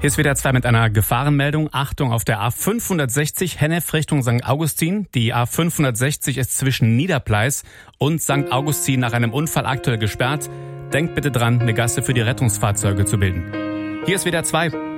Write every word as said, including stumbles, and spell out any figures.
Hier ist W D R zwei mit einer Gefahrenmeldung. Achtung, auf der A fünfhundertsechzig Hennef Richtung Sankt Augustin. Die A fünfhundertsechzig ist zwischen Niederpleis und Sankt Augustin nach einem Unfall aktuell gesperrt. Denkt bitte dran, eine Gasse für die Rettungsfahrzeuge zu bilden. Hier ist W D R zwei.